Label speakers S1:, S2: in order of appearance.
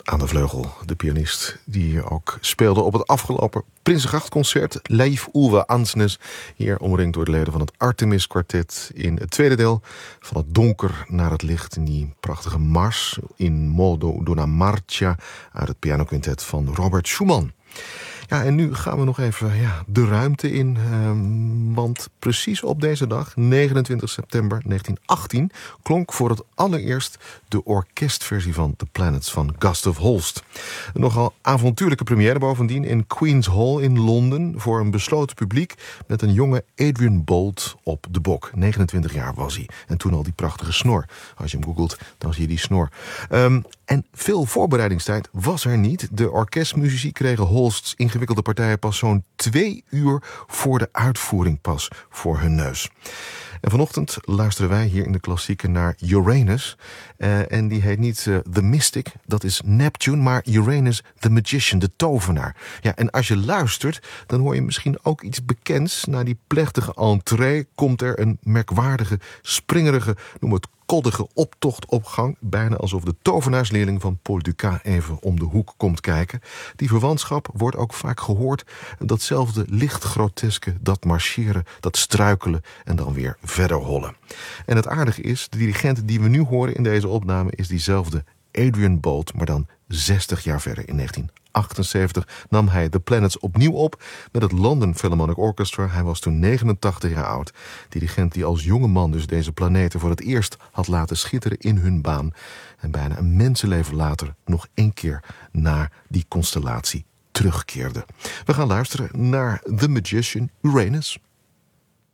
S1: Aan de vleugel, de pianist die ook speelde op het afgelopen Prinsengrachtconcert. Leif Ove Ansnes, hier omringd door de leden van het Artemis Quartet in het tweede deel van het donker naar het licht in die prachtige mars in Modo d'una Marcia uit het pianoquintet van Robert Schumann. Ja, en nu gaan we nog even de ruimte in. Want precies op deze dag, 29 september 1918... klonk voor het allereerst de orkestversie van The Planets van Gustav Holst. Een nogal avontuurlijke première bovendien in Queen's Hall in Londen... voor een besloten publiek met een jonge Adrian Boult op de bok. 29 jaar was hij. En toen al die prachtige snor. Als je hem googelt, dan zie je die snor. En veel voorbereidingstijd was er niet. De orkestmuzici kregen Holsts ingewikkelde partijen pas zo'n 2 uur voor de uitvoering pas voor hun neus. En vanochtend luisteren wij hier in de klassieken naar Uranus. En die heet niet The Mystic, dat is Neptune, maar Uranus the Magician, de tovenaar. Ja, en als je luistert, dan hoor je misschien ook iets bekends. Na die plechtige entree komt er een merkwaardige, springerige, noem het koddige optocht op gang. Bijna alsof de tovenaarsleerling van Paul Dukas even om de hoek komt kijken. Die verwantschap wordt ook vaak gehoord. Datzelfde licht groteske, dat marcheren, dat struikelen en dan weer verder hollen. En het aardige is, de dirigent die we nu horen in deze opname is diezelfde Adrian Boult, maar dan 60 jaar verder. In 1978 nam hij The Planets opnieuw op met het London Philharmonic Orchestra. Hij was toen 89 jaar oud. Dirigent die als jonge man dus deze planeten voor het eerst had laten schitteren in hun baan. En bijna een mensenleven later nog 1 keer naar die constellatie terugkeerde. We gaan luisteren naar The Magician Uranus.